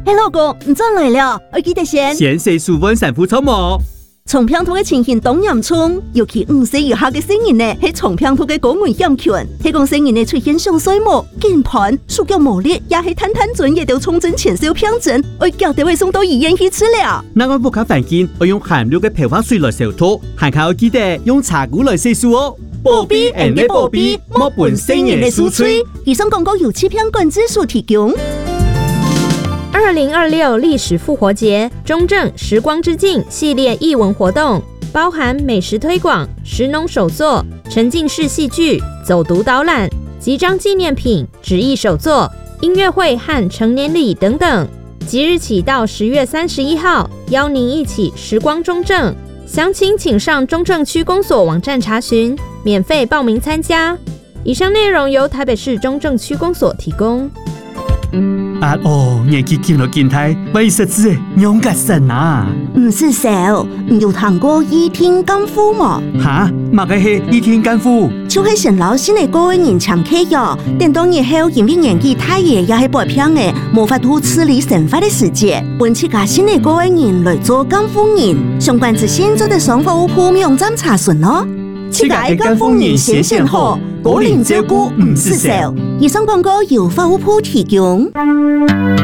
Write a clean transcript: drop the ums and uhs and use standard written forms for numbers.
嘿，老公，你转来了，我记得先洗舒温sản phụ草模。 重病兔嘅情形當嚴重，尤其5歲以下嘅成人呢，係重病兔嘅高危險群。係講成人呢出現上水膜、肩盤、手腳無力，也係攤轉也都重症前兆病症，我腳就會送到醫院去治療。 那我不卡環境，我用含氯嘅漂發水來消毒，還靠記得用茶壺來洗漱哦。保庇人嘅保庇，莫本成人嘅輸吹。 以上廣告由欺騙管制署提供。 2026歷史復活節中正時光之境系列藝文活動，包含美食推廣、食農手作、沉浸式戲劇、走讀導覽、集章紀念品、紙藝手作、音樂會和成年禮等等。即日起到10月31號，邀您一起時光中正。詳情請上中正區公所網站查詢，免費報名參加。以上內容由台北市中正區公所提供。 年紀見到見睇，為實質用個神啊！ 唔是少，你有聽過倚天乾夫嗎？ 哈，乜嘅係倚天乾夫？ 就係陳老師嘅個人長期藥，等到日後因為年紀太爺也係白片嘅，無法度處理生活嘅事節，揾起家新嘅個人來做乾夫人。相關資訊就在商務部網站查詢咯。 自家嘅乾夫人先選好，個人照顧唔是少。 以上廣告由法務部提供。